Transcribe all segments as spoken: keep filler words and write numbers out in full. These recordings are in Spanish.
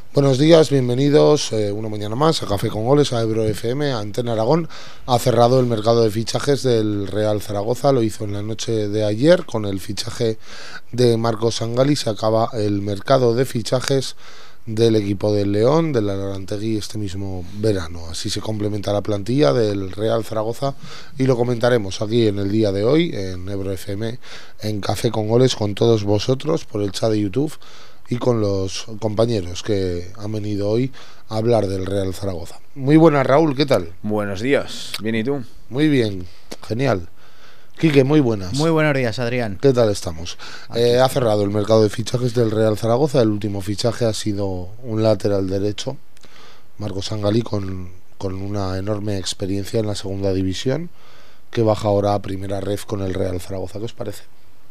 Buenos días, bienvenidos eh, una mañana más a Café con Goles, a Ebro F M, a Antena Aragón. Ha cerrado el mercado de fichajes del Real Zaragoza, lo hizo en la noche de ayer con el fichaje de Marcos Sangalli. Se acaba el mercado de fichajes del equipo del León, del Arantegui, este mismo verano. Así se complementa la plantilla del Real Zaragoza y lo comentaremos aquí en el día de hoy en Ebro F M, en Café con Goles, con todos vosotros por el chat de YouTube y con los compañeros que han venido hoy a hablar del Real Zaragoza. Muy buenas, Raúl, ¿qué tal? Buenos días, ¿bien y tú? Muy bien, genial. Quique, muy buenas. Muy buenos días, Adrián. ¿Qué tal estamos? Eh, ha cerrado el mercado de fichajes del Real Zaragoza. El último fichaje ha sido un lateral derecho, Marcos Sangalli, con, con una enorme experiencia en la segunda división, que baja ahora a primera ref con el Real Zaragoza. ¿Qué os parece?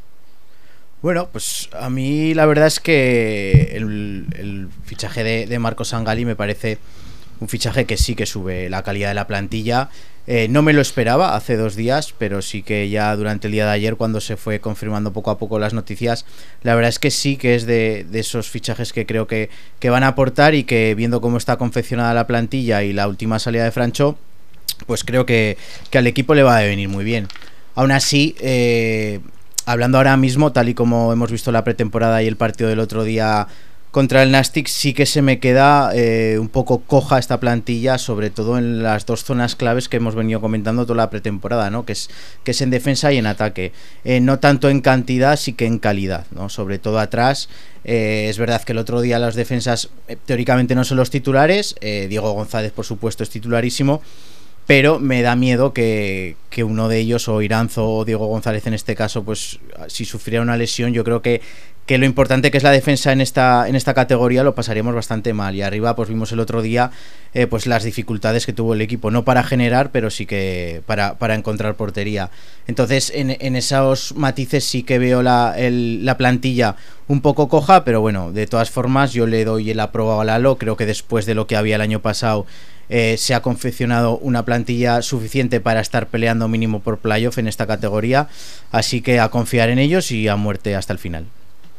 Bueno, pues a mí la verdad es que el, el fichaje de, de Marcos Sangalli me parece un fichaje que sí que sube la calidad de la plantilla. Eh, no me lo esperaba hace dos días, pero sí que ya durante el día de ayer, cuando se fue confirmando poco a poco las noticias, la verdad es que sí que es de, de esos fichajes que creo que, que van a aportar, y que viendo cómo está confeccionada la plantilla y la última salida de Francho, pues creo que, que al equipo le va a venir muy bien. Aún así, eh, hablando ahora mismo, tal y como hemos visto la pretemporada y el partido del otro día contra el Nàstic, sí que se me queda eh, un poco coja esta plantilla, sobre todo en las dos zonas claves que hemos venido comentando toda la pretemporada, ¿no? Que es, que es en defensa y en ataque. Eh, no tanto en cantidad, sí que en calidad, ¿no? Sobre todo atrás. Eh, es verdad que el otro día las defensas eh, teóricamente no son los titulares. Eh, Diego González, por supuesto, es titularísimo, pero me da miedo que, que uno de ellos, o Iranzo o Diego González en este caso, pues si sufriera una lesión, yo creo que, que lo importante que es la defensa en esta, en esta categoría lo pasaríamos bastante mal. Y arriba pues vimos el otro día eh, pues las dificultades que tuvo el equipo, no para generar, pero sí que para, para encontrar portería. Entonces en, en esos matices sí que veo la, el, la plantilla un poco coja, pero bueno, de todas formas yo le doy el aprobado a Lalo. Creo que después de lo que había el año pasado, Eh, se ha confeccionado una plantilla suficiente para estar peleando mínimo por playoff en esta categoría, así que a confiar en ellos y a muerte hasta el final.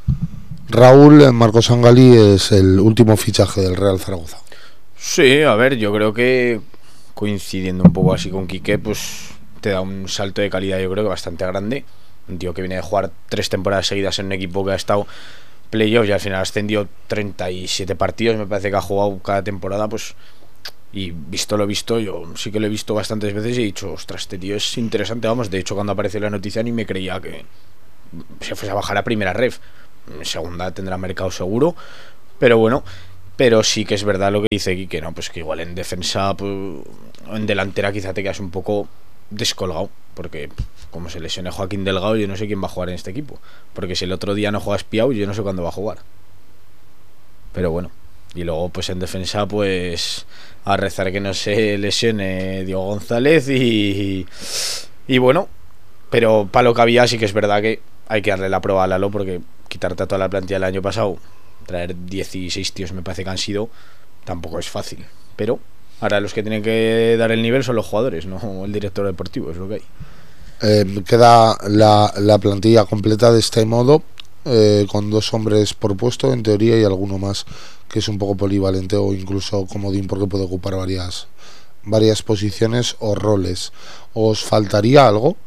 Raúl, Marcos Sangalli es el último fichaje del Real Zaragoza. Sí, a ver, yo creo que coincidiendo un poco así con Quique, pues te da un salto de calidad, yo creo que bastante grande. Un tío que viene de jugar tres temporadas seguidas en un equipo que ha estado playoff y al final ascendió treinta y siete partidos, me parece que ha jugado cada temporada, pues. Y visto lo visto, yo sí que lo he visto bastantes veces y he dicho, ostras, este tío es interesante, vamos. De hecho, cuando apareció la noticia ni me creía que se fuese a bajar a primera ref. En segunda tendrá mercado seguro, pero bueno, pero sí que es verdad lo que dice aquí, que no, pues que igual en defensa, pues, en delantera quizá te quedas un poco descolgado, porque como se lesione Joaquín Delgado, yo no sé quién va a jugar en este equipo, porque si el otro día no juega Espiau, yo no sé cuándo va a jugar. Pero bueno, y luego pues en defensa, pues a rezar que no se lesione Diego González y, y bueno, pero para lo que había sí que es verdad que hay que darle la prueba a Lalo, porque quitarte a toda la plantilla del año pasado, traer dieciséis tíos me parece que han sido, tampoco es fácil, pero ahora los que tienen que dar el nivel son los jugadores, no el director deportivo, es lo que hay. Eh, queda la, la plantilla completa de este modo, eh, con dos hombres por puesto en teoría y alguno más que es un poco polivalente o incluso comodín, porque puede ocupar varias varias posiciones o roles. ¿Os faltaría algo?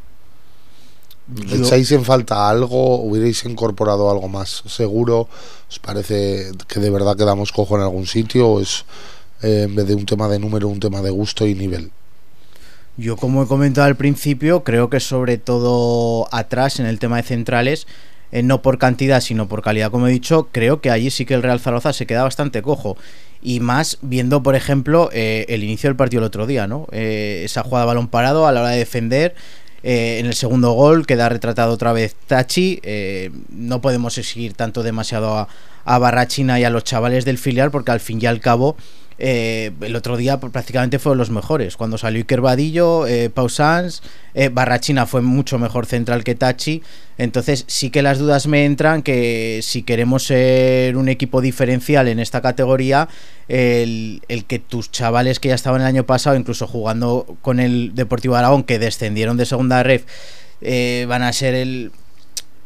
¿Echáis en falta algo? ¿Hubierais incorporado algo más seguro? ¿Os parece que de verdad quedamos cojo en algún sitio, o es eh, en vez de un tema de número, un tema de gusto y nivel? Yo, como he comentado al principio, creo que sobre todo atrás en el tema de centrales, Eh, no por cantidad sino por calidad, como he dicho, creo que allí sí que el Real Zaragoza se queda bastante cojo, y más viendo por ejemplo eh, el inicio del partido el otro día, ¿no? Eh, esa jugada de balón parado a la hora de defender, eh, en el segundo gol queda retratado otra vez Tachi. Eh, no podemos exigir tanto demasiado a, a Barrachina y a los chavales del filial, porque al fin y al cabo Eh, el otro día prácticamente fueron los mejores. Cuando salió Iker Vadillo, eh, Pau Sanz, eh, Barrachina fue mucho mejor central que Tachi. Entonces sí que las dudas me entran, que si queremos ser un equipo diferencial en esta categoría, el, el que tus chavales que ya estaban el año pasado, incluso jugando con el Deportivo Aragón, que descendieron de segunda ref, eh, van a ser el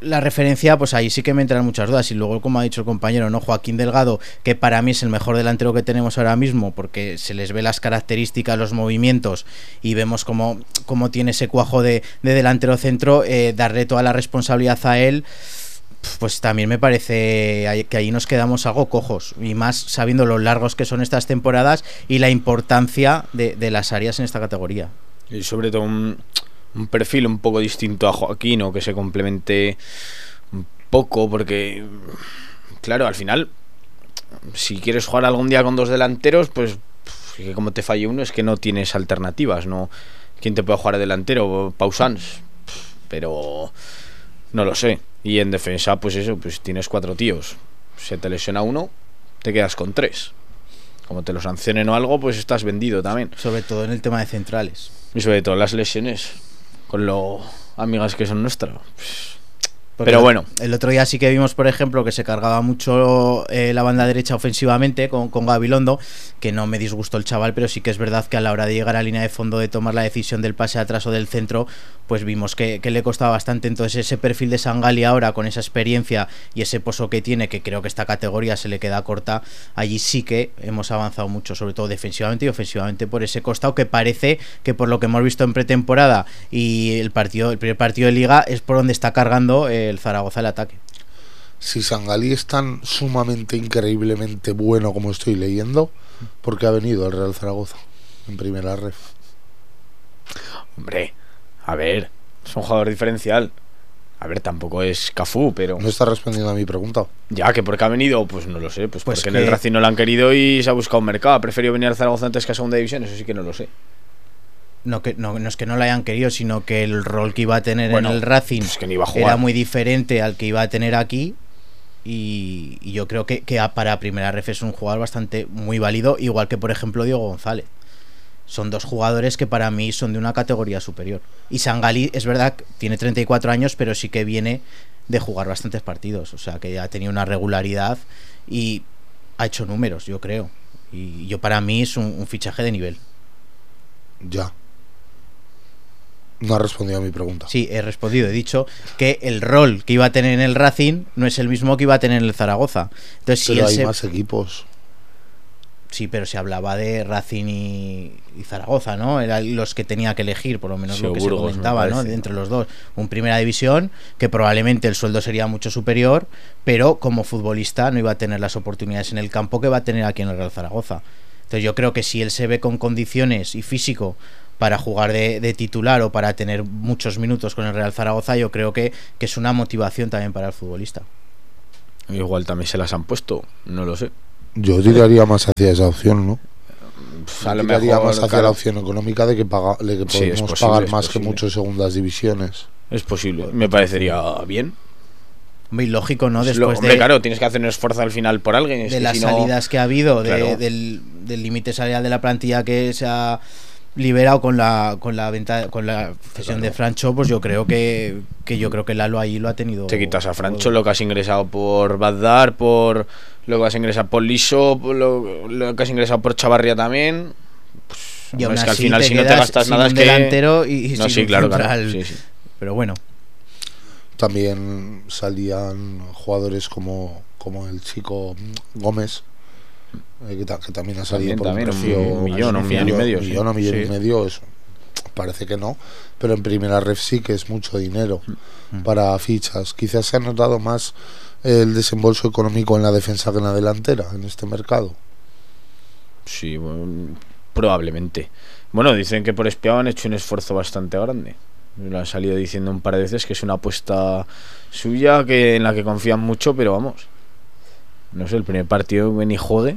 la referencia, pues ahí sí que me entran muchas dudas. Y luego, como ha dicho el compañero, ¿no? Joaquín Delgado, que para mí es el mejor delantero que tenemos ahora mismo, porque se les ve las características, los movimientos, y vemos cómo, cómo tiene ese cuajo de, de delantero centro. Eh, darle toda la responsabilidad a él, pues también me parece que ahí nos quedamos algo cojos, y más sabiendo lo largos que son estas temporadas y la importancia de, de las áreas en esta categoría. Y sobre todo un, un perfil un poco distinto a Joaquín, o que se complemente un poco, porque claro, al final, si quieres jugar algún día con dos delanteros, pues que como te falle uno es que no tienes alternativas, ¿no? ¿Quién te puede jugar de delantero? Pausans, pero no lo sé. Y en defensa, pues eso, pues tienes cuatro tíos. Se te lesiona uno, te quedas con tres. Como te lo sancionen o algo, pues estás vendido también. Sobre todo en el tema de centrales. Y sobre todo las lesiones, con lo amigas que son nuestras. Pues, Porque pero bueno. El otro día sí que vimos, por ejemplo, que se cargaba mucho eh, la banda derecha ofensivamente con, con Gabilondo, que no me disgustó el chaval, pero sí que es verdad que a la hora de llegar a línea de fondo, de tomar la decisión del pase atrás o del centro, pues vimos que, que le costaba bastante. Entonces ese perfil de Sangali ahora, con esa experiencia y ese pozo que tiene, que creo que esta categoría se le queda corta, allí sí que hemos avanzado mucho, sobre todo defensivamente y ofensivamente por ese costado, que parece que por lo que hemos visto en pretemporada y el partido, el primer partido de Liga, es por donde está cargando eh, el Zaragoza el ataque. Si Sangali es tan sumamente increíblemente bueno como estoy leyendo, ¿por qué ha venido al Real Zaragoza en primera ref? Hombre, a ver, es un jugador diferencial. A ver, tampoco es Cafú, pero... No está respondiendo a mi pregunta. Ya, que por qué ha venido, pues no lo sé. Pues, Pues porque que... en el Racing no lo han querido y se ha buscado un mercado. Ha preferido venir al Zaragoza antes que a segunda división, eso sí que no lo sé. No, que, no, no es que no lo hayan querido, sino que el rol que iba a tener bueno, en el Racing pues que ni iba a jugar. Era muy diferente al que iba a tener aquí. Y, y yo creo que, que para primera ref es un jugador bastante muy válido, igual que por ejemplo Diego González. Son dos jugadores que para mí son de una categoría superior. Y Sangali, es verdad, tiene treinta y cuatro años, pero sí que viene de jugar bastantes partidos. O sea, que ha tenido una regularidad y ha hecho números, yo creo. Y yo para mí es un, un fichaje de nivel. Ya. No ha respondido a mi pregunta. Sí, he respondido. He dicho que el rol que iba a tener en el Racing no es el mismo que iba a tener en el Zaragoza. Entonces, pero si hay se... más equipos. Sí, pero se hablaba de Racing y, y Zaragoza, ¿no? Eran los que tenía que elegir, por lo menos sí, lo que Burgos, se comentaba, ¿no? parece. Entre los dos. Un primera división, que probablemente el sueldo sería mucho superior, pero como futbolista no iba a tener las oportunidades en el campo que va a tener aquí en el Real Zaragoza. Entonces yo creo que si él se ve con condiciones y físico para jugar de, de titular o para tener muchos minutos con el Real Zaragoza, yo creo que, que es una motivación también para el futbolista. Igual también se las han puesto, no lo sé. Yo tiraría más hacia esa opción, ¿no? Pues a lo tiraría mejor, más hacia claro, la opción económica de que, paga, de que Sí, podemos es posible, pagar es más posible. que muchas segundas divisiones. es posible. Me parecería bien. Muy lógico, ¿no? Pues lo- Después hombre, de, claro, tienes que hacer un esfuerzo al final por alguien. Es de que las si no- salidas que ha habido, de- Claro. del del límite salarial de la plantilla que se ha liberado con la con la venta con la cesión de Francho, pues yo creo que, que yo creo que Lalo ahí lo ha tenido. Te quitas a Francho, lo que has ingresado por Bazdar, por lo que has ingresado por Liso, por lo, lo que has ingresado por Chavarria también. Pues, Y aún es que al así final te si no te quedas gastas sin nada un es que... delantero y, y no, sin sí, un claro, claro. central. Sí, sí. Pero bueno, También salían jugadores como, como el chico Gómez, eh, que, ta- que también ha salido También, por también, un un precio millón, un millón y medio, sí. millón o millón y Sí. medio, eso parece que no, pero en primera ref sí que es mucho dinero para fichas. Quizás se ha notado más el desembolso económico en la defensa que en la delantera en este mercado. Sí, bueno, probablemente. Bueno, dicen que por Espiao han hecho un esfuerzo bastante grande. Lo han salido diciendo un par de veces que es una apuesta suya, que en la que confían mucho, pero vamos. No sé, el primer partido ven y juegue.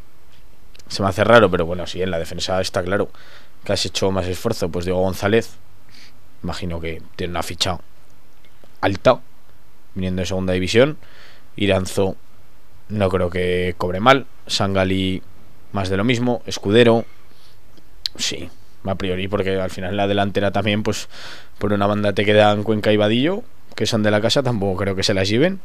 Se me hace raro, pero bueno, sí, en la defensa está claro que has hecho más esfuerzo. Pues Diego González, imagino que tiene una ficha alta, viniendo de segunda división. Iranzo, no creo que cobre mal. Sangali, más de lo mismo. Escudero, sí, a priori, porque al final en la delantera también, pues por una banda te quedan Cuenca y Vadillo, que son de la casa, tampoco creo que se las lleven.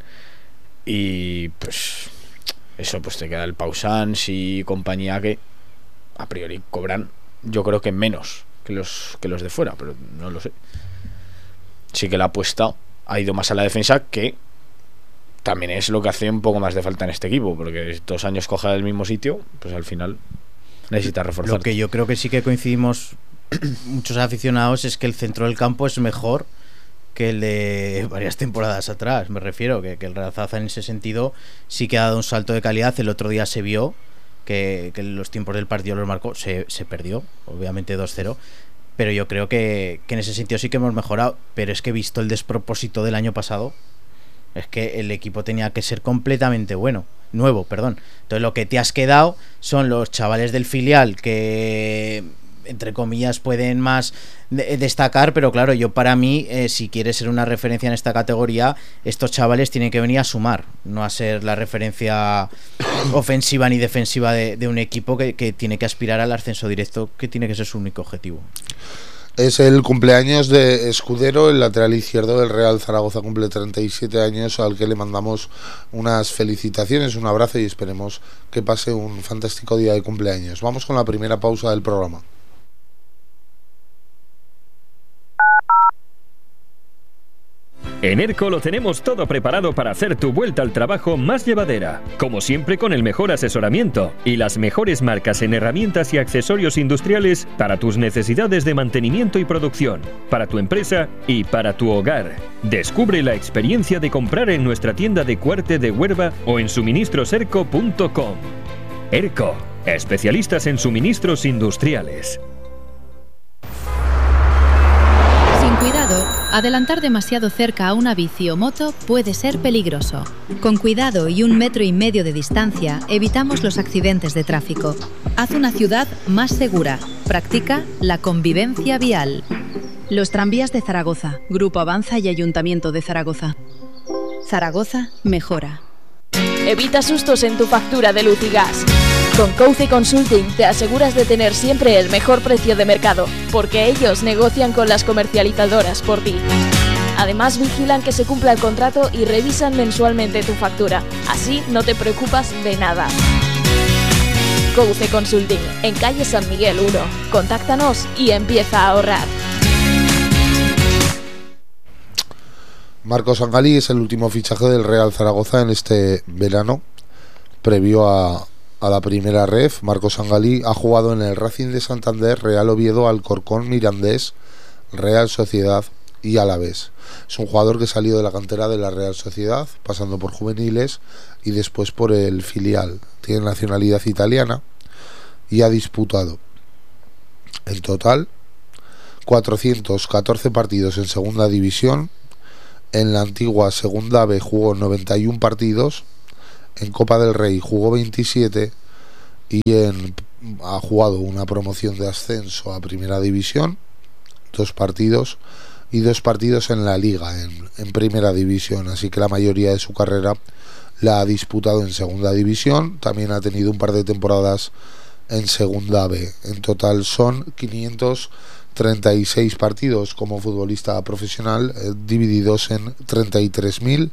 Y pues eso, pues te queda el Pausans y compañía, que a priori cobran, yo creo que menos que los que los de fuera, pero no lo sé. Sí que la apuesta ha ido más a la defensa, que también es lo que hace un poco más de falta en este equipo, porque dos años coja el mismo sitio, pues al final necesita reforzar. Lo que yo creo que sí que coincidimos muchos aficionados es que el centro del campo es mejor que el de varias temporadas atrás. Me refiero que, que el Real Zaragoza en ese sentido sí que ha dado un salto de calidad. El otro día se vio que, que en los tiempos del partido los marcó, se, se perdió, obviamente dos cero, pero yo creo que, que en ese sentido sí que hemos mejorado. Pero es que he visto el despropósito del año pasado, es que el equipo tenía que ser completamente bueno, nuevo, perdón. Entonces lo que te has quedado son los chavales del filial que, entre comillas, pueden más de- destacar, pero claro, yo para mí, eh, si quieres ser una referencia en esta categoría, estos chavales tienen que venir a sumar, no a ser la referencia ofensiva ni defensiva de, de un equipo que, que tiene que aspirar al ascenso directo, que tiene que ser su único objetivo. Es el cumpleaños de Escudero, el lateral izquierdo del Real Zaragoza, cumple treinta y siete años, al que le mandamos unas felicitaciones, un abrazo y esperemos que pase un fantástico día de cumpleaños. Vamos con la primera pausa del programa. En ERCO lo tenemos todo preparado para hacer tu vuelta al trabajo más llevadera. Como siempre, con el mejor asesoramiento y las mejores marcas en herramientas y accesorios industriales para tus necesidades de mantenimiento y producción, para tu empresa y para tu hogar. Descubre la experiencia de comprar en nuestra tienda de Cuarte de Huerva o en suministros erco punto com. ERCO, especialistas en suministros industriales. Sin cuidado, adelantar demasiado cerca a una bici o moto puede ser peligroso. Con cuidado y un metro y medio de distancia, evitamos los accidentes de tráfico. Haz una ciudad más segura. Practica la convivencia vial. Los tranvías de Zaragoza, Grupo Avanza y Ayuntamiento de Zaragoza. Zaragoza mejora. Evita sustos en tu factura de luz y gas. Con Couce Consulting te aseguras de tener siempre el mejor precio de mercado, porque ellos negocian con las comercializadoras por ti. Además, vigilan que se cumpla el contrato y revisan mensualmente tu factura. Así no te preocupas de nada. Couce Consulting, en calle San Miguel uno. Contáctanos y empieza a ahorrar. Marcos Sangalí es el último fichaje del Real Zaragoza en este verano, previo a, a la primera ref. Marcos Sangalí ha jugado en el Racing de Santander, Real Oviedo, Alcorcón, Mirandés, Real Sociedad y Alavés. Es un jugador que salió de la cantera de la Real Sociedad, pasando por juveniles y después por el filial. Tiene nacionalidad italiana y ha disputado en total cuatrocientos catorce partidos en segunda división. En la antigua Segunda B jugó noventa y uno partidos, en Copa del Rey jugó veintisiete y en, ha jugado una promoción de ascenso a Primera División, dos partidos, y dos partidos en la Liga, en, en Primera División, así que la mayoría de su carrera la ha disputado en Segunda División. También ha tenido un par de temporadas en Segunda B. En total son quinientos treinta y seis partidos como futbolista profesional, eh, divididos en treinta y tres mil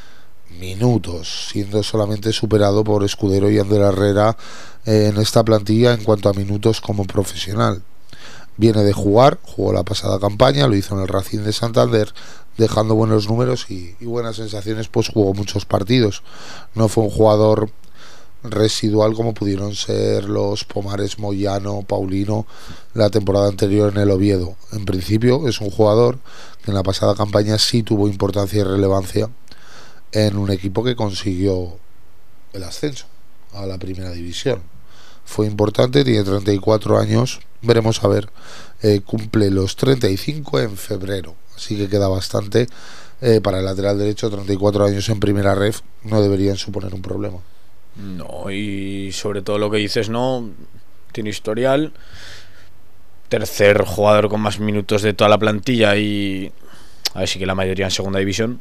minutos, siendo solamente superado por Escudero y Ander Herrera eh, en esta plantilla en cuanto a minutos como profesional. Viene de jugar, jugó la pasada campaña, lo hizo en el Racing de Santander, dejando buenos números y, y buenas sensaciones, pues jugó muchos partidos. No fue un jugador residual como pudieron ser los Pomares, Moyano, Paulino la temporada anterior en el Oviedo. En principio es un jugador que en la pasada campaña sí tuvo importancia y relevancia en un equipo que consiguió el ascenso a la Primera División. Fue importante, tiene treinta y cuatro años, veremos a ver, eh, cumple los treinta y cinco en febrero, así que queda bastante eh, para el lateral derecho. Treinta y cuatro años en primera ref no deberían suponer un problema. No, y sobre todo lo que dices, no, tiene historial, tercer jugador con más minutos de toda la plantilla y a ver, sí que la mayoría en segunda división.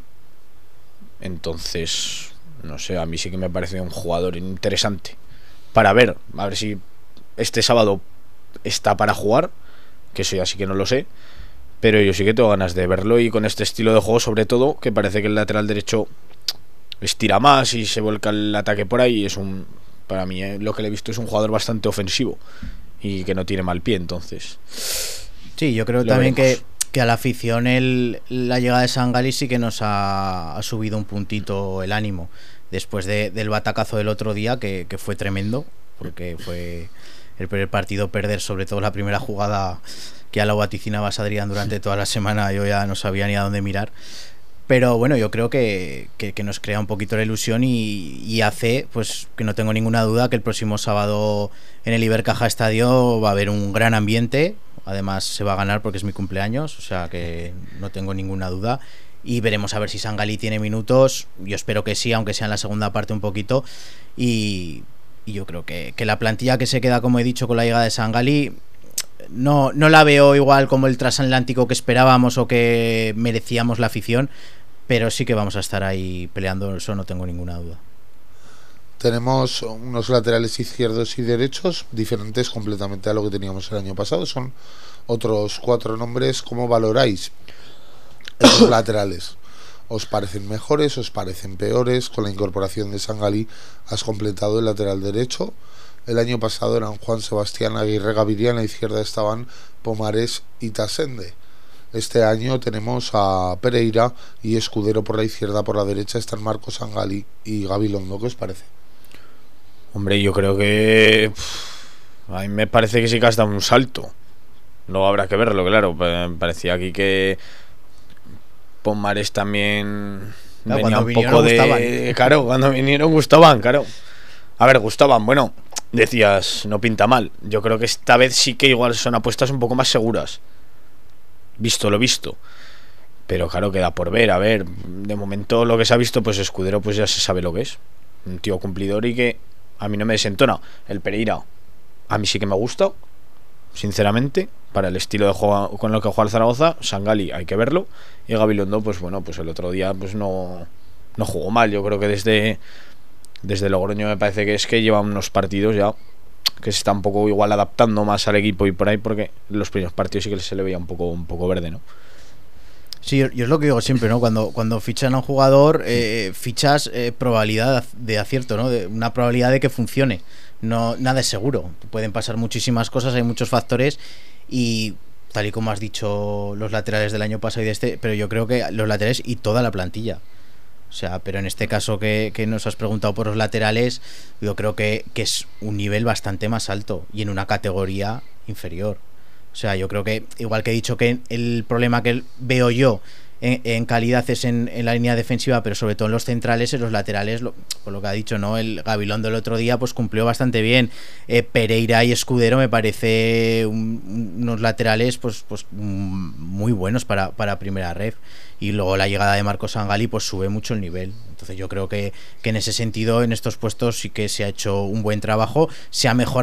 Entonces, no sé, a mí sí que me parece un jugador interesante para ver, a ver si este sábado está para jugar, que eso ya sí que no lo sé, pero yo sí que tengo ganas de verlo, y con este estilo de juego sobre todo, que parece que el lateral derecho estira más y se vuelca el ataque por ahí. Es un, para mí, eh, lo que le he visto es un jugador bastante ofensivo y que no tiene mal pie, entonces sí, yo creo lo también que, veremos. que a la afición el, la llegada de Sangali sí que nos ha, ha subido un puntito el ánimo después de, del batacazo del otro día, que, que fue tremendo, porque fue el primer partido perder, sobre todo la primera jugada, que ya lo vaticinabas, Adrián, durante toda la semana. Yo ya no sabía ni a dónde mirar. Pero bueno, yo creo que, que, que nos crea un poquito la ilusión y, y hace, pues, que no tengo ninguna duda que el próximo sábado en el Ibercaja Estadio va a haber un gran ambiente. Además se va a ganar porque es mi cumpleaños, o sea que no tengo ninguna duda. Y veremos a ver si Sangali tiene minutos. Yo espero que sí, aunque sea en la segunda parte un poquito. Y, y yo creo que, que la plantilla que se queda, como he dicho, con la llegada de Sangali, no, no la veo igual como el transatlántico que esperábamos o que merecíamos la afición, pero sí que vamos a estar ahí peleando, eso no tengo ninguna duda. Tenemos unos laterales izquierdos y derechos diferentes completamente a lo que teníamos el año pasado. Son otros cuatro nombres. ¿Cómo valoráis esos laterales? ¿Os parecen mejores? ¿Os parecen peores? Con la incorporación de Sangali has completado el lateral derecho. El año pasado eran Juan Sebastián Aguirre Gaviria, en la izquierda estaban Pomares y Tasende. Este año tenemos a Pereira y Escudero por la izquierda, por la derecha están Marco Sangali y Gabilondo. ¿Qué os parece? Hombre, yo creo que pff, a mí me parece que sí que has dado un salto. Luego habrá que verlo, claro. Me parecía aquí que Pomares también claro, venía un poco gustaban. de... Claro, cuando vinieron gustaban, claro. A ver, gustaban, bueno, decías, no pinta mal. Yo creo que esta vez sí que igual son apuestas un poco más seguras. Visto lo visto. Pero claro, queda por ver. A ver, de momento lo que se ha visto, pues Escudero pues ya se sabe lo que es. Un tío cumplidor y que a mí no me desentona. El Pereira a mí sí que me gusta, sinceramente, para el estilo de juego con el que juega el Zaragoza. Sangali hay que verlo. Y Gabilondo, pues bueno, pues el otro día pues no, no jugó mal. Yo creo que desde Desde Logroño me parece que es que lleva unos partidos ya que se está un poco igual adaptando más al equipo y por ahí, porque los primeros partidos sí que se le veía un poco un poco verde, ¿no? Sí, yo es lo que digo siempre, ¿no? Cuando, cuando fichan a un jugador, eh, fichas eh, probabilidad de acierto, ¿no? De, una probabilidad de que funcione. No, nada es seguro. Pueden pasar muchísimas cosas, hay muchos factores y tal y como has dicho los laterales del año pasado y de este, pero yo creo que los laterales y toda la plantilla. O sea, pero en este caso que, que nos has preguntado por los laterales, yo creo que, que es un nivel bastante más alto y en una categoría inferior. O sea, yo creo que, igual que he dicho que el problema que veo yo en, en calidad es en, en la línea defensiva, pero sobre todo en los centrales, en los laterales, lo, por lo que ha dicho, ¿no? El Gabilondo del otro día pues cumplió bastante bien. Eh, Pereira y Escudero me parece un, unos laterales pues, pues muy buenos para, para primera ref. Y luego la llegada de Marco Sangali pues sube mucho el nivel. Entonces yo creo que, que en ese sentido, en estos puestos sí que se ha hecho un buen trabajo. Se ha mejorado